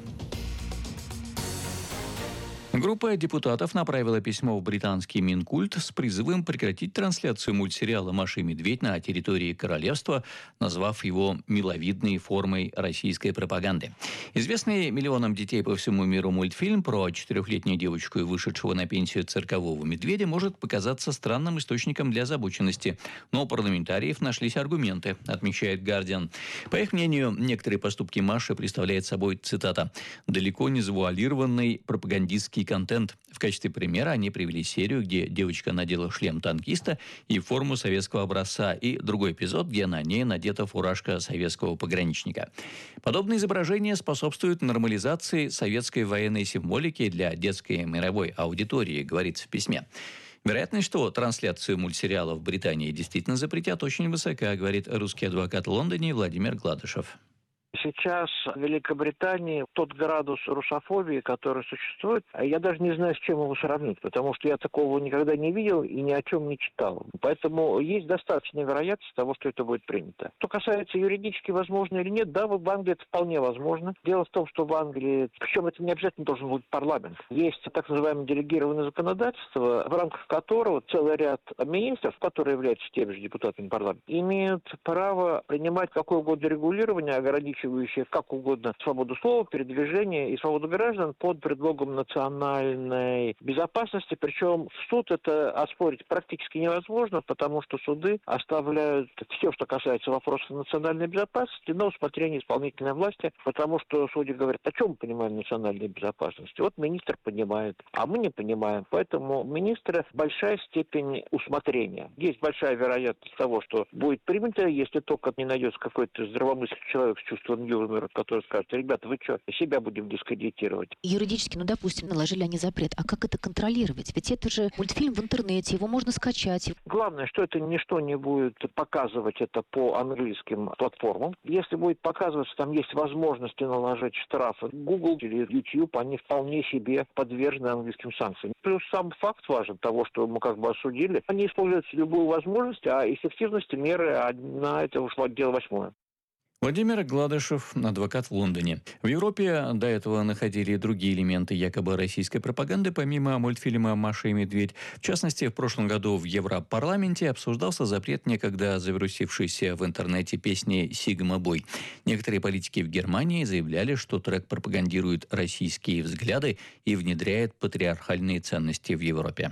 Группа депутатов направила письмо в британский Минкульт с призывом прекратить трансляцию мультсериала «Маша и медведь» на территории королевства, назвав его миловидной формой российской пропаганды. Известный миллионам детей по всему миру мультфильм про четырехлетнюю девочку и вышедшего на пенсию циркового медведя может показаться странным источником для озабоченности. Но у парламентариев нашлись аргументы, отмечает «Гардиан». По их мнению, некоторые поступки Маши представляют собой, цитата, «далеко не завуалированный пропагандистский контент». В качестве примера они привели серию, где девочка надела шлем танкиста и форму советского образца, и другой эпизод, где на ней надета фуражка советского пограничника. Подобные изображения способствуют нормализации советской военной символики для детской мировой аудитории, говорится в письме. Вероятность, что трансляцию мультсериала в Британии действительно запретят, очень высока, говорит русский адвокат в Лондоне Владимир Гладышев. Сейчас в Великобритании тот градус русофобии, который существует, я даже не знаю, с чем его сравнить, потому что я такого никогда не видел и ни о чем не читал. Поэтому есть достаточная вероятность того, что это будет принято. Что касается юридически возможно или нет, да, в Англии это вполне возможно. Дело в том, что в Англии, причем это не обязательно должен быть парламент, есть так называемое делегированное законодательство, в рамках которого целый ряд министров, которые являются теми же депутатами парламента, имеют право принимать какое угодно регулирование, ограничивающее как угодно свободу слова, передвижения и свободу граждан под предлогом национальной безопасности. Причем в суд это оспорить практически невозможно, потому что суды оставляют все, что касается вопросов национальной безопасности, на усмотрение исполнительной власти, потому что судьи говорят, о чем мы понимаем национальной безопасности. Вот министр понимает, а мы не понимаем. Поэтому у министра большая степень усмотрения. Есть большая вероятность того, что будет принято, если только не найдется какой-то здравомыслящий человек с чувством юмора, который скажет, ребята, вы что, себя будем дискредитировать. Юридически, ну, допустим, наложили они запрет. А как это контролировать? Ведь это же мультфильм в интернете, его можно скачать. Главное, что это ничто не будет показывать это по английским платформам. Если будет показываться, там есть возможности наложить штрафы. Google или YouTube, они вполне себе подвержены английским санкциям. Плюс сам факт важен того, что мы как бы осудили. Они используют любую возможность, а эффективности меры, а на это ушло дело восьмое. Владимир Гладышев, адвокат в Лондоне. В Европе до этого находили другие элементы якобы российской пропаганды, помимо мультфильма «Маша и медведь». В частности, в прошлом году в Европарламенте обсуждался запрет некогда завирусившейся в интернете песни «Сигма Бой». Некоторые политики в Германии заявляли, что трек пропагандирует российские взгляды и внедряет патриархальные ценности в Европе.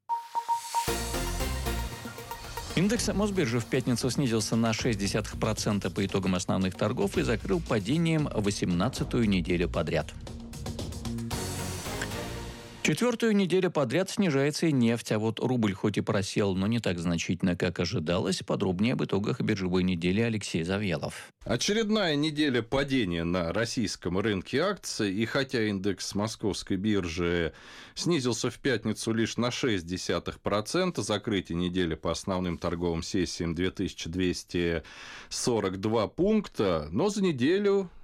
Индекс Мосбиржи в пятницу снизился на ноль целых шесть десятых процента по итогам основных торгов и закрыл падением восемнадцатую неделю подряд. Четвертую неделю подряд снижается и нефть, а вот рубль хоть и просел, но не так значительно, как ожидалось. Подробнее об итогах биржевой недели Алексей Завьялов. Очередная неделя падения на российском рынке акций, и хотя индекс московской биржи снизился в пятницу лишь на шесть десятых процента, закрытие недели по основным торговым сессиям две тысячи двести сорок два пункта, но за неделю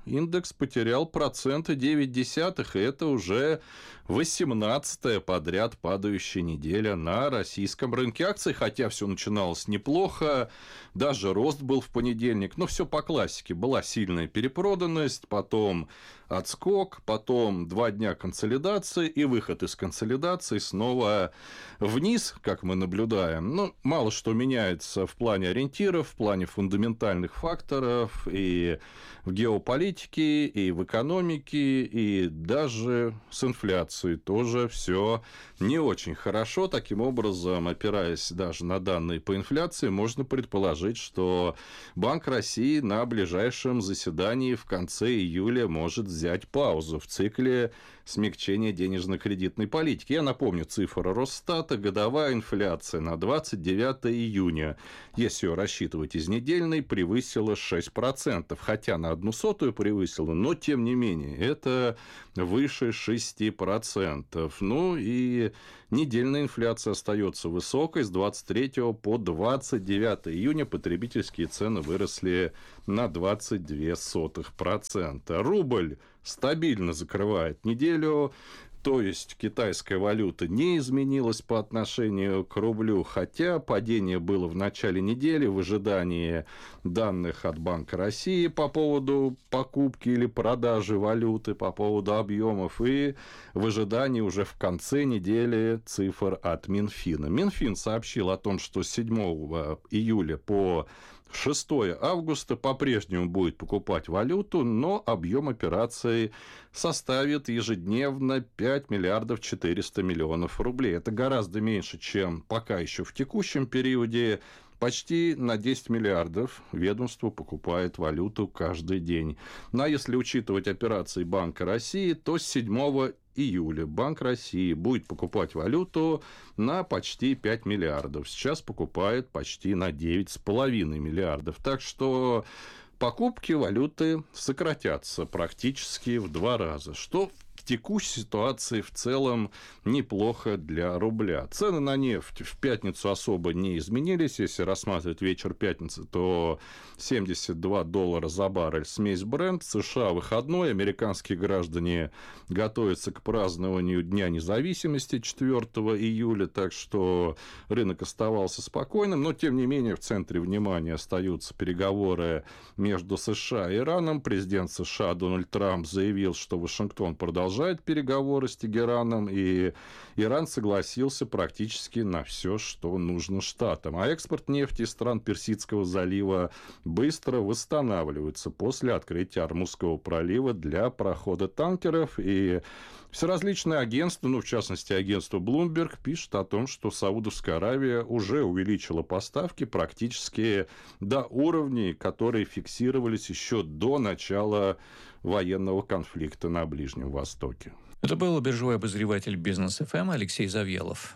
индекс потерял процента девять десятых, и это уже восемнадцатая подряд падающая неделя на российском рынке акций, хотя все начиналось неплохо, даже рост был в понедельник, но все по классике. Была сильная перепроданность, потом отскок, потом два дня консолидации и выход из консолидации снова вниз, как мы наблюдаем. Ну, мало что меняется в плане ориентиров, в плане фундаментальных факторов и в геополитике, и в экономике, и даже с инфляцией тоже все не очень хорошо. Таким образом, опираясь даже на данные по инфляции, можно предположить, что Банк России на ближайшем заседании в конце июля может взять паузу в цикле смягчения денежно-кредитной политики. Я напомню, цифра Росстата, годовая инфляция на двадцать девятое июня, если ее рассчитывать из недельной, превысила шесть процентов, хотя на одну сотую превысила, но тем не менее, это выше шесть процентов. Ну и недельная инфляция остается высокой. С двадцать третьего по двадцать девятое июня потребительские цены выросли на двадцать две сотых процента. Рубль стабильно закрывает неделю, то есть китайская валюта не изменилась по отношению к рублю, хотя падение было в начале недели в ожидании данных от Банка России по поводу покупки или продажи валюты, по поводу объемов, и в ожидании уже в конце недели цифр от Минфина. Минфин сообщил о том, что с седьмого июля по шестого августа по-прежнему будет покупать валюту, но объем операций составит ежедневно пять миллиардов четыреста миллионов рублей. Это гораздо меньше, чем пока еще в текущем периоде. Почти на десять миллиардов ведомство покупает валюту каждый день. Ну а если учитывать операции Банка России, то с седьмого июля Банк России будет покупать валюту на почти пять миллиардов. Сейчас покупает почти на девять с половиной миллиардов. Так что покупки валюты сократятся практически в два раза, что в текущей ситуации в целом неплохо для рубля. Цены на нефть в пятницу особо не изменились. Если рассматривать вечер пятницы, то семьдесят два доллара за баррель смесь Brent. США выходной. Американские граждане готовятся к празднованию Дня независимости четвёртого июля. Так что рынок оставался спокойным. Но, тем не менее, в центре внимания остаются переговоры между США и Ираном. Президент США Дональд Трамп заявил, что Вашингтон продолжает переговоры с Тегераном, и Иран согласился практически на все, что нужно штатам. А экспорт нефти из стран Персидского залива быстро восстанавливается после открытия Ормузского пролива для прохода танкеров. И все различные агентства, ну, в частности, агентство Bloomberg, пишет о том, что Саудовская Аравия уже увеличила поставки практически до уровней, которые фиксировались еще до начала военного конфликта на Ближнем Востоке. Это был биржевой обозреватель Бизнес эф эм Алексей Завьялов.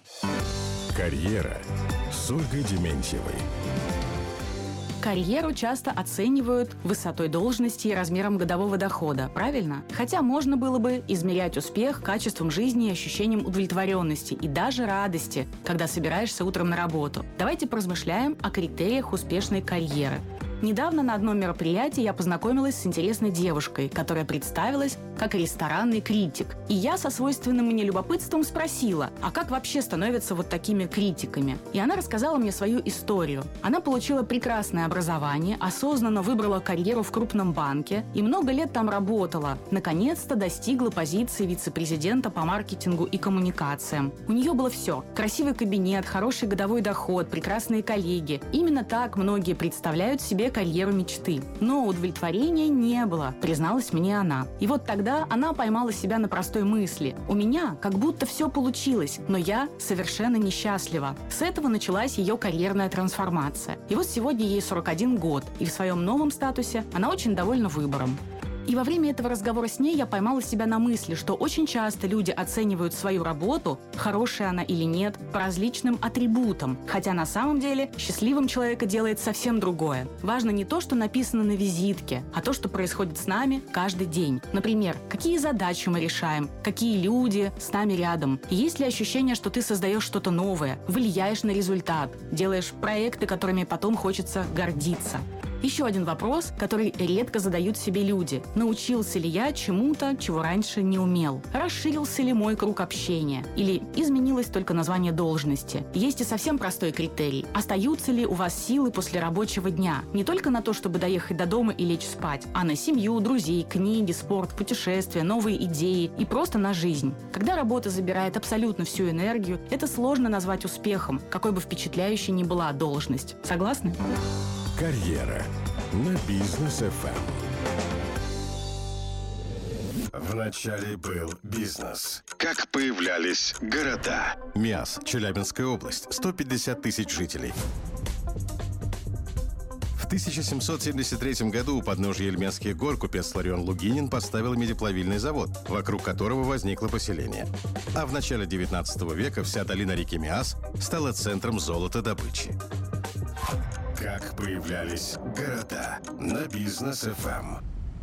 Карьера с Ольгой Дементьевой. Карьеру часто оценивают высотой должности и размером годового дохода, правильно? Хотя можно было бы измерять успех качеством жизни и ощущением удовлетворенности и даже радости, когда собираешься утром на работу. Давайте поразмышляем о критериях успешной карьеры. Недавно на одном мероприятии я познакомилась с интересной девушкой, которая представилась как ресторанный критик. И я со свойственным мне любопытством спросила, а как вообще становятся вот такими критиками? И она рассказала мне свою историю. Она получила прекрасное образование, осознанно выбрала карьеру в крупном банке и много лет там работала. Наконец-то достигла позиции вице-президента по маркетингу и коммуникациям. У нее было все. Красивый кабинет, хороший годовой доход, прекрасные коллеги. Именно так многие представляют себе карьеру мечты. Но удовлетворения не было, призналась мне она. И вот тогда она поймала себя на простой мысли. У меня как будто все получилось, но я совершенно несчастлива. С этого началась ее карьерная трансформация. И вот сегодня ей сорок один год, и в своем новом статусе она очень довольна выбором. И во время этого разговора с ней я поймала себя на мысли, что очень часто люди оценивают свою работу, хорошая она или нет, по различным атрибутам, хотя на самом деле счастливым человека делает совсем другое. Важно не то, что написано на визитке, а то, что происходит с нами каждый день. Например, какие задачи мы решаем, какие люди с нами рядом. И есть ли ощущение, что ты создаешь что-то новое, влияешь на результат, делаешь проекты, которыми потом хочется гордиться. Еще один вопрос, который редко задают себе люди. Научился ли я чему-то, чего раньше не умел? Расширился ли мой круг общения? Или изменилось только название должности? Есть и совсем простой критерий. Остаются ли у вас силы после рабочего дня? Не только на то, чтобы доехать до дома и лечь спать, а на семью, друзей, книги, спорт, путешествия, новые идеи и просто на жизнь. Когда работа забирает абсолютно всю энергию, это сложно назвать успехом, какой бы впечатляющей ни была должность. Согласны? Карьера на Бизнес эф эм. Вначале был бизнес. Как появлялись города? Миас, Челябинская область, сто пятьдесят тысяч жителей. В тысяча семьсот семьдесят третьем году у подножья Ельменских гор купец Ларион Лугинин поставил медиплавильный завод, вокруг которого возникло поселение. А в начале девятнадцатого века вся долина реки Миас стала центром золотодобычи. Как появлялись города на Бизнес эф эм.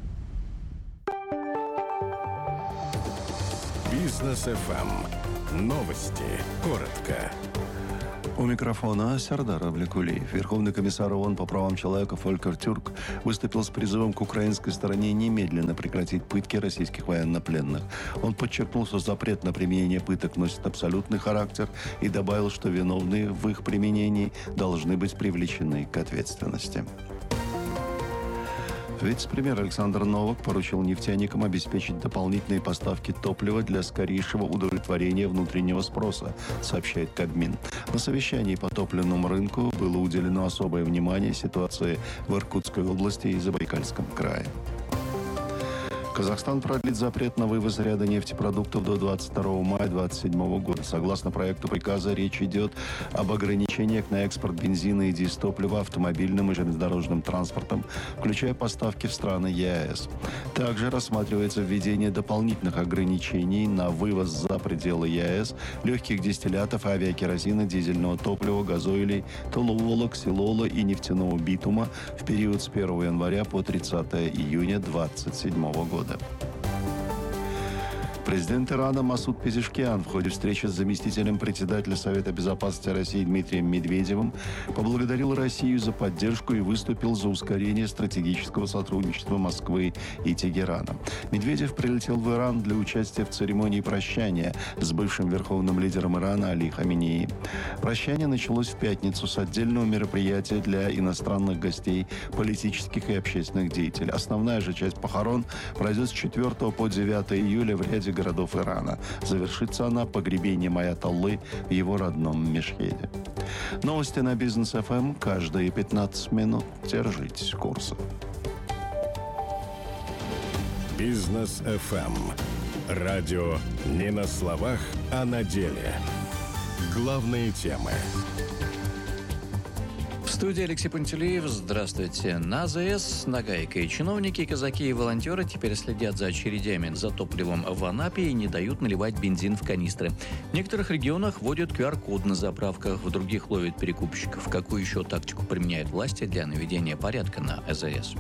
Бизнес эф эм. Новости. Коротко. У микрофона Сердар Авлекулеев. Верховный комиссар ООН по правам человека Фолькер Тюрк выступил с призывом к украинской стороне немедленно прекратить пытки российских военнопленных. Он подчеркнул, что запрет на применение пыток носит абсолютный характер и добавил, что виновные в их применении должны быть привлечены к ответственности. Вице-премьер Александр Новак поручил нефтяникам обеспечить дополнительные поставки топлива для скорейшего удовлетворения внутреннего спроса, сообщает Кабмин. На совещании по топливному рынку было уделено особое внимание ситуации в Иркутской области и Забайкальском крае. Казахстан продлит запрет на вывоз ряда нефтепродуктов до двадцать второго мая две тысячи двадцать седьмого года. Согласно проекту приказа, речь идет об ограничениях на экспорт бензина и дизтоплива автомобильным и железнодорожным транспортом, включая поставки в страны ЕАЭС. Также рассматривается введение дополнительных ограничений на вывоз за пределы ЕАЭС легких дистиллятов, авиакеросина, дизельного топлива, газоилей, толуола, ксилола и нефтяного битума в период с первого января по тридцатого июня две тысячи двадцать седьмого года. Президент Ирана Масуд Пезешкиан в ходе встречи с заместителем председателя Совета безопасности России Дмитрием Медведевым поблагодарил Россию за поддержку и выступил за ускорение стратегического сотрудничества Москвы и Тегерана. Медведев прилетел в Иран для участия в церемонии прощания с бывшим верховным лидером Ирана Али Хаменеи. Прощание началось в пятницу с отдельного мероприятия для иностранных гостей, политических и общественных деятелей. Основная же часть похорон пройдет с четвёртого по девятое июля в ряде городов Ирана. Завершится она погребением аятоллы в его родном Мешхеде. Новости на Бизнес эф эм каждые пятнадцать минут. Держитесь курса. Бизнес эф эм. Радио не на словах, а на деле. Главные темы. В студии Алексей Пантелеев. Здравствуйте. На АЗС Нагайка и чиновники, казаки и волонтеры теперь следят за очередями за топливом в Анапе и не дают наливать бензин в канистры. В некоторых регионах вводят ку ар код на заправках, в других ловят перекупщиков. Какую еще тактику применяют власти для наведения порядка на АЗС?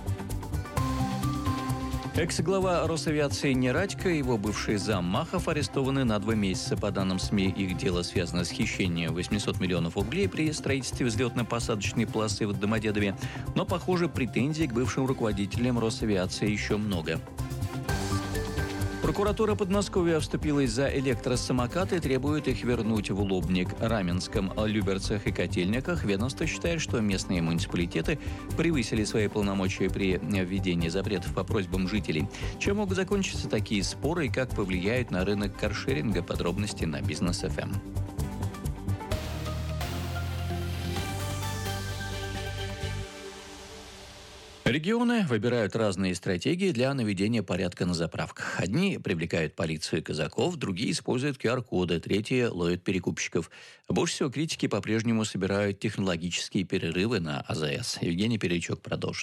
Экс-глава Росавиации Нерадько и его бывший зам Махов арестованы на два месяца. По данным СМИ, их дело связано с хищением восемьсот миллионов рублей при строительстве взлетно-посадочной полосы в Домодедове. Но, похоже, претензий к бывшим руководителям Росавиации еще много. Прокуратура Подмосковья вступилась за электросамокаты и требует их вернуть в Лобник, Раменском, Люберцах и Котельниках. Ведомство считает, что местные муниципалитеты превысили свои полномочия при введении запретов по просьбам жителей. Чем могут закончиться такие споры и как повлияют на рынок каршеринга? Подробности на Бизнес эф эм. Регионы выбирают разные стратегии для наведения порядка на заправках. Одни привлекают полицию и казаков, другие используют ку ар коды, третьи ловят перекупщиков. Больше всего критики по-прежнему собирают технологические перерывы на АЗС. Евгений Перечук продолжит.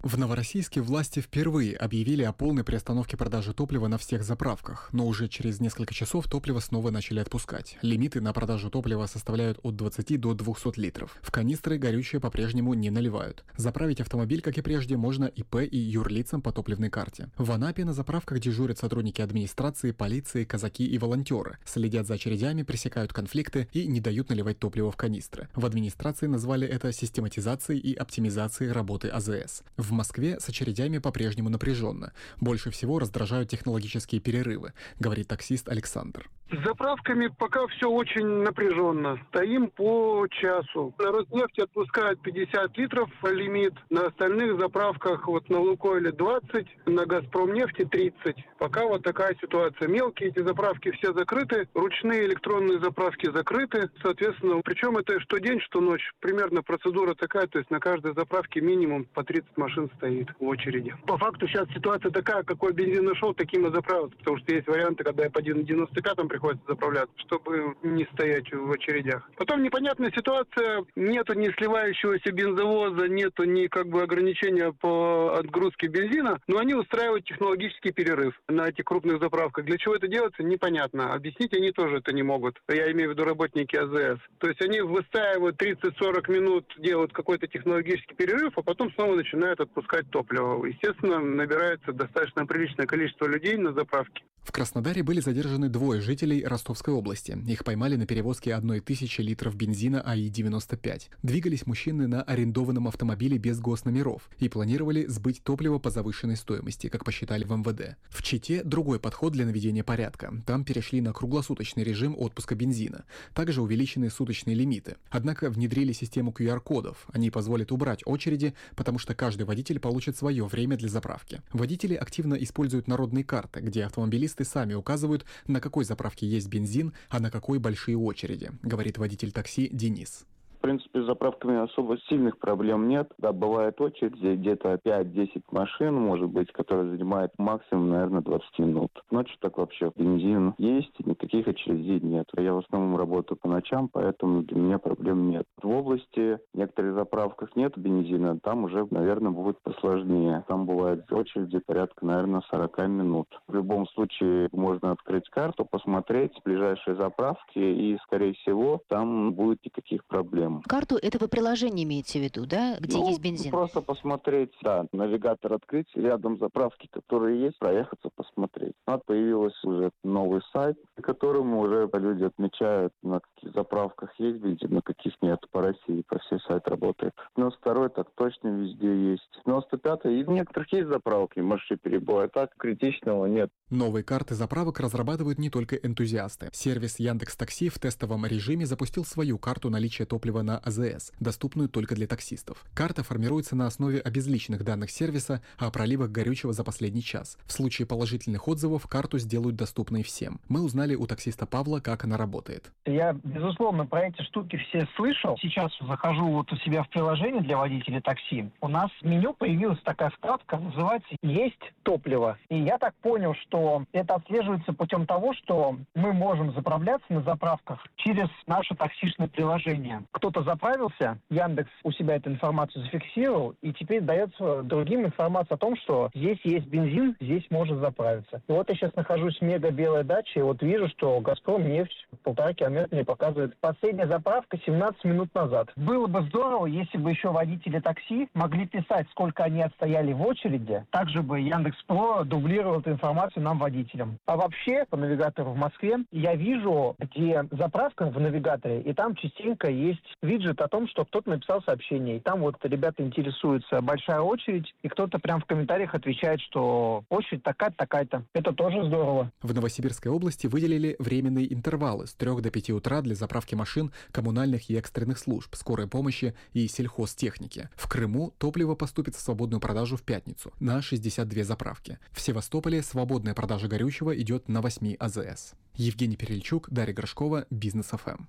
В Новороссийске власти впервые объявили о полной приостановке продажи топлива на всех заправках, но уже через несколько часов топливо снова начали отпускать. Лимиты на продажу топлива составляют от двадцати до двухсот литров. В канистры горючее по-прежнему не наливают. Заправить автомобиль, как и прежде, можно ИП и юрлицам по топливной карте. В Анапе на заправках дежурят сотрудники администрации, полиции, казаки и волонтеры. Следят за очередями, пресекают конфликты и не дают наливать топливо в канистры. В администрации назвали это систематизацией и оптимизацией работы АЗС. В В Москве с очередями по-прежнему напряженно. Больше всего раздражают технологические перерывы, говорит таксист Александр. С заправками пока все очень напряженно. Стоим по часу. На Роснефти отпускают пятьдесят литров лимит. На остальных заправках, вот на Лукойле двадцать, на Газпромнефти тридцать. Пока вот такая ситуация. Мелкие эти заправки все закрыты. Ручные электронные заправки закрыты. Соответственно, причем это что день, что ночь. Примерно процедура такая. То есть на каждой заправке минимум по тридцать машин стоит в очереди. По факту сейчас ситуация такая, какой бензин нашел, таким и заправиться. Потому что есть варианты, когда я по девяносто пятым приходится заправляться, чтобы не стоять в очередях. Потом непонятная ситуация. Нету ни сливающегося бензовоза, нету ни как бы ограничения по отгрузке бензина. Но они устраивают технологический перерыв на этих крупных заправках. Для чего это делается, непонятно. Объяснить они тоже это не могут. Я имею в виду работники АЗС. То есть они выстаивают тридцать-сорок минут, делают какой-то технологический перерыв, а потом снова начинают отпускать топливо. Естественно, набирается достаточно приличное количество людей на заправке. В Краснодаре были задержаны двое жителей Ростовской области. Их поймали на перевозке одной тысячи литров бензина АИ девяносто пять. Двигались мужчины на арендованном автомобиле без госномеров и планировали сбыть топливо по завышенной стоимости, как посчитали в эм вэ дэ. В Чите другой подход для наведения порядка. Там перешли на круглосуточный режим отпуска бензина. Также увеличены суточные лимиты. Однако внедрили систему ку ар-кодов. Они позволят убрать очереди, потому что каждый водитель получит свое время для заправки. Водители активно используют народные карты, где автомобилисты сами указывают, на какой заправке есть бензин, а на какой большие очереди, говорит водитель такси Денис. В принципе, с заправками особо сильных проблем нет. Да, бывает очередь, где-то пять-десять машин, может быть, которые занимают максимум, наверное, двадцать минут. Ночью так вообще бензин есть, никаких очередей нет. Я в основном работаю по ночам, поэтому для меня проблем нет. В области в некоторых заправках нет бензина, там уже, наверное, будет посложнее. Там бывает очереди порядка, наверное, сорок минут. В любом случае можно открыть карту, посмотреть ближайшие заправки, и, скорее всего, там не будет никаких проблем. Карту этого приложения имеете в виду, да, где ну, есть бензин? Просто посмотреть, да, навигатор открыть, рядом заправки, которые есть, проехаться, посмотреть. А появился уже новый сайт, на котором уже люди отмечают, на каких заправках есть бензин, на каких нет. По России, по всей сайт работает. девяносто второй так точно везде есть. девяносто пятый и в некоторых есть заправки, маршрут перебоя, так критичного нет. Новые карты заправок разрабатывают не только энтузиасты. Сервис Яндекс.Такси в тестовом режиме запустил свою карту наличия топлива на АЗС, доступную только для таксистов. Карта формируется на основе обезличенных данных сервиса о проливах горючего за последний час. В случае положительных отзывов карту сделают доступной всем. Мы узнали у таксиста Павла, как она работает. Я, безусловно, про эти штуки все слышал. Сейчас захожу вот у себя в приложение для водителей такси. У нас в меню появилась такая вкладка, называется «Есть топливо». И я так понял, что это отслеживается путем того, что мы можем заправляться на заправках через наше таксишное приложение. Кто-то заправился, Яндекс у себя эту информацию зафиксировал, и теперь дается другим информация о том, что здесь есть бензин, здесь можно заправиться. И вот я сейчас нахожусь в мега-белой даче, и вот вижу, что «Газпром» нефть полтора километра мне показывает. Последняя заправка семнадцать минут назад. Было бы здорово, если бы еще водители такси могли писать, сколько они отстояли в очереди. Также бы Яндекс.Про дублировал эту информацию нам, водителям. А вообще, по навигатору в Москве, я вижу, где заправка в навигаторе, и там частенько есть виджет о том, что кто-то написал сообщение. И там вот ребята интересуются, большая очередь, и кто-то прям в комментариях отвечает, что очередь такая-то, такая-то. Это тоже здорово. В Новосибирской области выделили временные интервалы с трёх до пяти утра для заправки машин коммунальных и экстренных служб, скорой помощи и сельхозтехники. В Крыму топливо поступит в свободную продажу в пятницу на шестьдесят две заправки. В Севастополе свободная продажа горючего идет на восьми АЗС. Евгений Перельчук, Дарья Горшкова, Бизнес эф эм.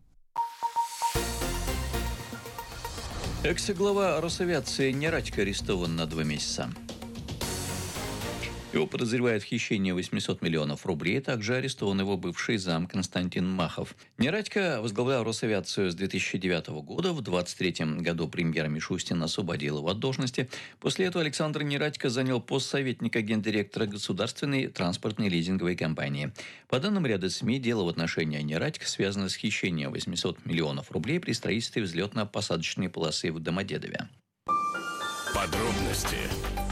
Экс-глава Росавиации Нерадько арестован на два месяца. Его подозревают в хищении восемьсот миллионов рублей. Также арестован его бывший зам Константин Махов. Нерадько возглавлял Росавиацию с две тысячи девятого года. В двадцать третьем году премьер Мишустин освободил его от должности. После этого Александр Нерадько занял пост советника гендиректора государственной транспортной лизинговой компании. По данным ряда СМИ, дело в отношении Нерадько связано с хищением восемьсот миллионов рублей при строительстве взлетно-посадочной полосы в Домодедове. Подробности.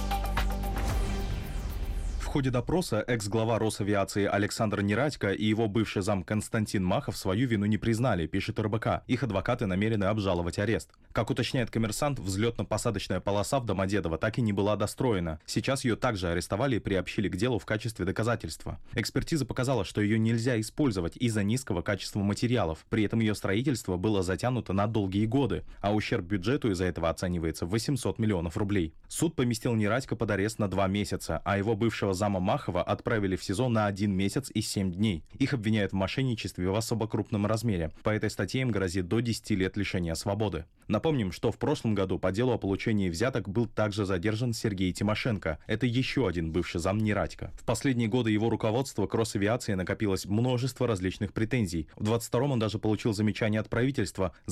В ходе допроса экс-глава Росавиации Александр Нерадько и его бывший зам Константин Махов свою вину не признали, пишет эр бэ ка. Их адвокаты намерены обжаловать арест. Как уточняет «Коммерсант», взлетно-посадочная полоса в Домодедово так и не была достроена. Сейчас ее также арестовали и приобщили к делу в качестве доказательства. Экспертиза показала, что ее нельзя использовать из-за низкого качества материалов. При этом ее строительство было затянуто на долгие годы, а ущерб бюджету из-за этого оценивается в восемьсот миллионов рублей. Суд поместил Нерадько под арест на два месяца, а его бывшего зама Зама Махова отправили в СИЗО на один месяц и семь дней. Их обвиняют в мошенничестве в особо крупном размере. По этой статье им грозит до десяти лет лишения свободы. Напомним, что в прошлом году по делу о получении взяток был также задержан Сергей Тимошенко. Это еще один бывший зам Нерадько. В последние годы его руководства к Росавиации накопилось множество различных претензий. В двадцать втором он даже получил замечание от правительства